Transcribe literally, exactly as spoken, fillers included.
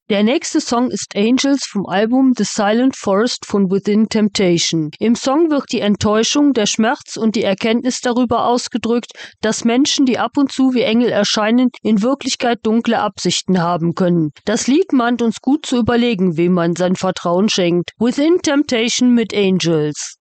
Der nächste Song ist Angels vom Album The Silent Forest von Within Temptation. Im Song wird die Enttäuschung, der Schmerz und die Erkenntnis darüber ausgedrückt, dass Menschen, die ab und zu wie Engel erscheinen, in Wirklichkeit dunkle Absichten haben können. Das Lied mahnt uns gut zu überlegen, wem man sein Vertrauen schenkt. Within Temptation mit Angels.